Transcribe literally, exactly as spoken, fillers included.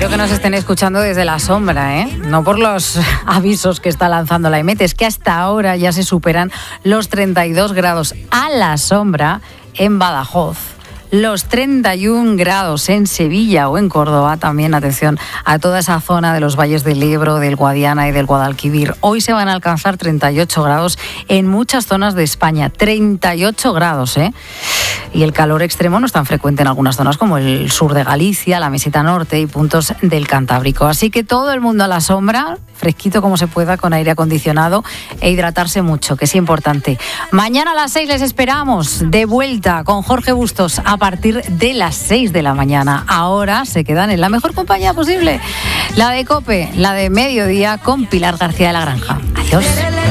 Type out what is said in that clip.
espero que nos estén escuchando desde la sombra, ¿eh? No por los avisos que está lanzando la EMET, es que hasta ahora ya se superan los treinta y dos grados a la sombra en Badajoz. Los treinta y un grados en Sevilla o en Córdoba, también atención a toda esa zona de los valles del Ebro, del Guadiana y del Guadalquivir. Hoy se van a alcanzar treinta y ocho grados en muchas zonas de España, treinta y ocho grados, ¿eh? Y el calor extremo no es tan frecuente en algunas zonas como el sur de Galicia, la meseta norte y puntos del Cantábrico. Así que todo el mundo a la sombra, fresquito como se pueda, con aire acondicionado e hidratarse mucho, que es importante. Mañana a las seis les esperamos de vuelta con Jorge Bustos a partir de las seis de la mañana. Ahora se quedan en la mejor compañía posible, la de COPE, la de Mediodía con Pilar García de la Granja. Adiós.